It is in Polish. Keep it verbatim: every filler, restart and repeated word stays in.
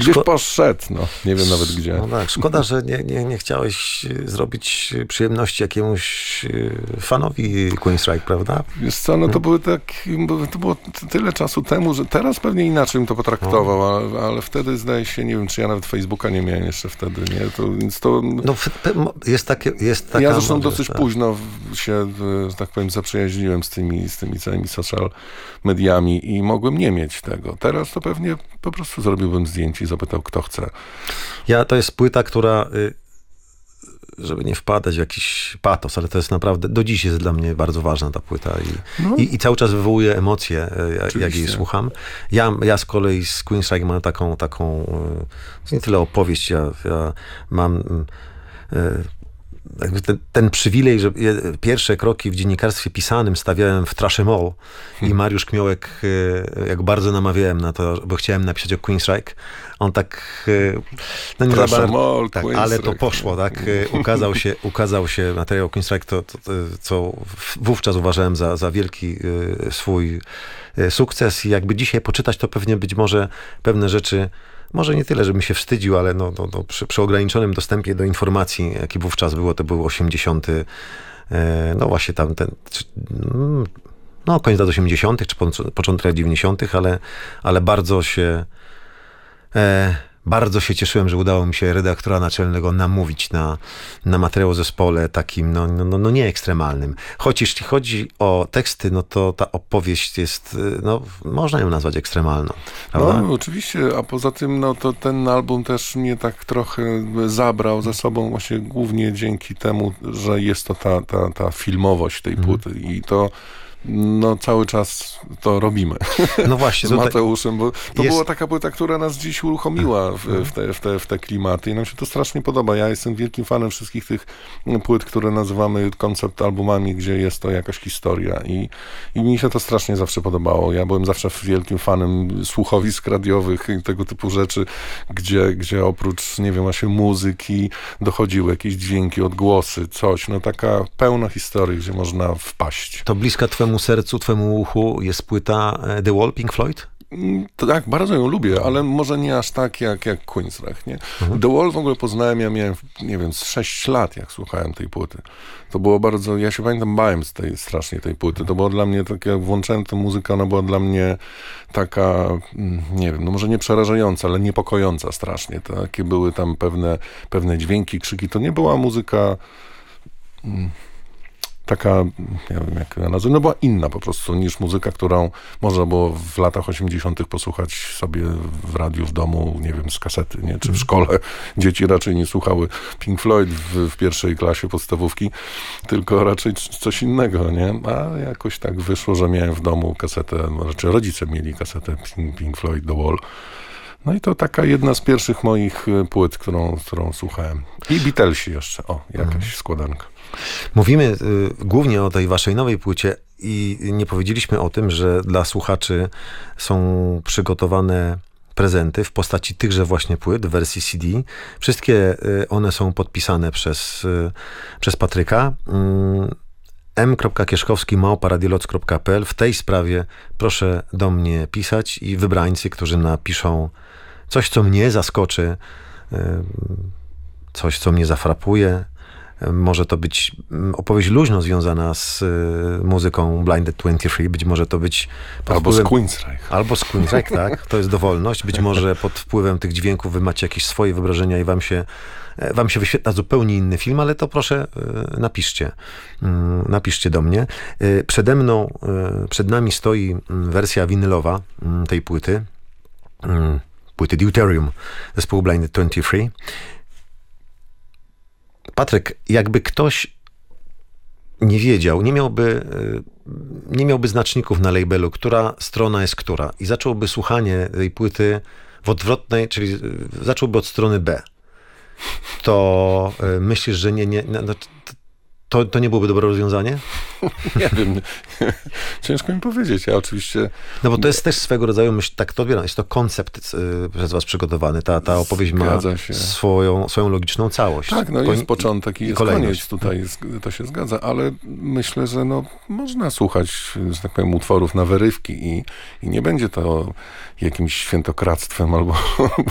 Gdzieś Szko- poszedł, no. Nie wiem nawet gdzie. No tak, szkoda, że nie, nie, nie chciałeś zrobić przyjemności jakiemuś fanowi Queensryche, prawda? Wiesz co, no to były tak, to było tyle czasu temu, że teraz pewnie inaczej bym to potraktował, ale, ale wtedy zdaje się, nie wiem, czy ja nawet Facebooka nie miałem jeszcze wtedy, nie? To, więc to... No, jest takie, jest taka... Ja zresztą może, dosyć tak. późno się, że tak powiem, zaprzyjaźniłem z tymi, z tymi całymi social mediami i mogłem nie mieć tego. Teraz to pewnie po prostu zrobiłbym zdjęcie i zapytał, kto chce. Ja, to jest płyta, która, żeby nie wpadać w jakiś patos, ale to jest naprawdę, do dziś jest dla mnie bardzo ważna ta płyta i, No. i, i cały czas wywołuje emocje, jak jej Oczywiście. słucham. Ja, ja z kolei z Queensryche mam taką, taką, nie tyle opowieść, ja, ja mam jakby ten, ten przywilej, że pierwsze kroki w dziennikarstwie pisanym stawiałem w Trashy Mall i Mariusz Kmiołek, jak bardzo namawiałem na to, bo chciałem napisać o Queensryche, on tak, no nie za Trashy bardzo, Mall, tak, Queensryche. ale to poszło, tak, ukazał się, ukazał się materiał Queensryche, to, to, to, co wówczas uważałem za, za wielki swój sukces i jakby dzisiaj poczytać, to pewnie być może pewne rzeczy, może nie tyle, żebym się wstydził, ale no, no, no, przy, przy ograniczonym dostępie do informacji, jaki wówczas było, to był osiemdziesiąty, no właśnie tam ten, no koniec lat osiemdziesiątych, czy początek lat dziewięćdziesiątych, ale, ale bardzo się, e, bardzo się cieszyłem, że udało mi się redaktora naczelnego namówić na, na materiał o zespole takim, no, no, no nie ekstremalnym. Choć jeśli chodzi o teksty, no to ta opowieść jest, no można ją nazwać ekstremalną, prawda? No oczywiście, a poza tym no to ten album też mnie tak trochę zabrał ze sobą właśnie głównie dzięki temu, że jest to ta, ta, ta filmowość tej płyty i to no cały czas to robimy. No właśnie. Z tutaj Mateuszem, bo to jest... była taka płyta, która nas dziś uruchomiła w, w, te, w, te, w te klimaty i nam się to strasznie podoba. Ja jestem wielkim fanem wszystkich tych płyt, które nazywamy koncept albumami, gdzie jest to jakaś historia i, i mi się to strasznie zawsze podobało. Ja byłem zawsze wielkim fanem słuchowisk radiowych i tego typu rzeczy, gdzie, gdzie oprócz, nie wiem, właśnie muzyki dochodziły jakieś dźwięki, odgłosy, coś. No taka pełna historia, gdzie można wpaść. To bliska twemu sercu, twemu uchu jest płyta The Wall, Pink Floyd? To tak, bardzo ją lubię, ale może nie aż tak jak, jak Queensryche, nie? Mhm. The Wall w ogóle poznałem, ja miałem, nie wiem, z sześć lat, jak słuchałem tej płyty. To było bardzo, ja się pamiętam, bałem z tej, strasznie tej płyty. To było dla mnie, tak jak włączyłem tę muzykę, ona była dla mnie taka, nie wiem, no może nie przerażająca, ale niepokojąca strasznie. Takie były tam pewne, pewne dźwięki, krzyki. To nie była muzyka... Mm, taka, nie wiem jak ja nazwę, no była inna po prostu niż muzyka, którą można było w latach osiemdziesiątych posłuchać sobie w radiu w domu, nie wiem, z kasety, nie? Czy w szkole. Dzieci raczej nie słuchały Pink Floyd w, w pierwszej klasie podstawówki, tylko raczej coś innego, nie? A jakoś tak wyszło, że miałem w domu kasetę, raczej rodzice mieli kasetę Pink, Pink Floyd, The Wall. No i to taka jedna z pierwszych moich płyt, którą, którą słuchałem. I Beatlesi jeszcze, o, jakaś mhm. składanka. Mówimy y, głównie o tej waszej nowej płycie i nie powiedzieliśmy o tym, że dla słuchaczy są przygotowane prezenty w postaci tychże właśnie płyt w wersji C D. Wszystkie y, one są podpisane przez, y, przez Patryka. Y, m kropka kieszkowski małpa radioloc kropka p l. W tej sprawie proszę do mnie pisać i wybrańcy, którzy napiszą coś, co mnie zaskoczy, y, coś, co mnie zafrapuje. Może to być opowieść luźno związana z y, muzyką Blinded dwadzieścia trzy, być może to być... Albo wpływem, z Queensryche. Albo z Queensryche, tak. To jest dowolność. Być może pod wpływem tych dźwięków wy macie jakieś swoje wyobrażenia i wam się, wam się wyświetla zupełnie inny film, ale to proszę y, napiszcie. Y, napiszcie do mnie. Y, przede mną, y, przed nami stoi wersja winylowa y, tej płyty. Y, płyty Deuterium zespołu Blinded dwadzieścia trzy. Patryk, jakby ktoś nie wiedział, nie miałby, nie miałby znaczników na labelu, która strona jest która i zacząłby słuchanie tej płyty w odwrotnej, czyli zacząłby od strony B, to myślisz, że nie, nie, no, to, to nie byłoby dobre rozwiązanie? Nie wiem. Ciężko mi powiedzieć. Ja oczywiście... No bo to jest też swego rodzaju, myśl, tak to odbieram, jest to koncept y, przez was przygotowany. Ta, ta opowieść ma swoją, swoją logiczną całość. Tak, no jest początek i, i jest kolejność. koniec. Tutaj jest, to się zgadza, ale myślę, że no, można słuchać, że tak powiem, utworów na wyrywki i, i nie będzie to jakimś świętokradztwem albo